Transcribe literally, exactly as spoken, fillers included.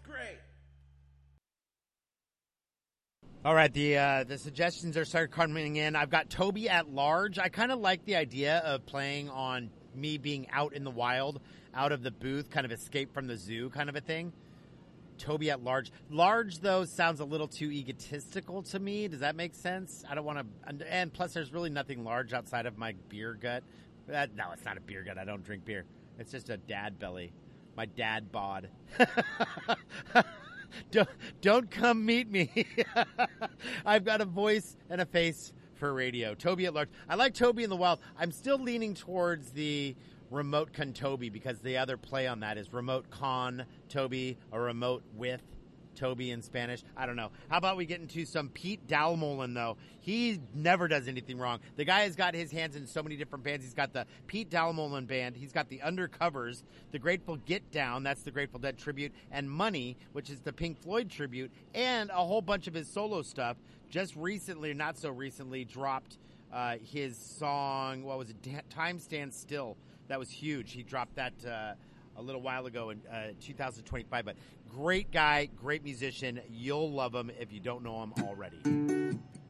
great. All right, the uh, the suggestions are started coming in. I've got Toby at Large. I kind of like the idea of playing on me being out in the wild, out of the booth, kind of escape from the zoo kind of a thing. Toby at Large. Large, though, sounds a little too egotistical to me. Does that make sense? I don't want to... And plus, there's really nothing large outside of my beer gut. Uh, no, it's not a beer gut. I don't drink beer. It's just a dad belly. My dad bod. Don't, don't come meet me. I've got a voice and a face for radio. Toby at Large. I like Toby in the Wild. I'm still leaning towards the Remote Con Toby because the other play on that is Remote Con Toby or Remote with Toby in Spanish. I don't know. How about we get into some Pete Dalmolin, though? He never does anything wrong. The guy has got his hands in so many different bands. He's got the Pete Dalmolin Band. He's got the Undercovers, the Grateful Get Down, that's the Grateful Dead tribute, and Money, which is the Pink Floyd tribute, and a whole bunch of his solo stuff. Just recently, not so recently, dropped uh, his song, what was it, Time Stands Still. That was huge. He dropped that uh, a little while ago in uh, two thousand twenty-five. But great guy, great musician. You'll love him if you don't know him already.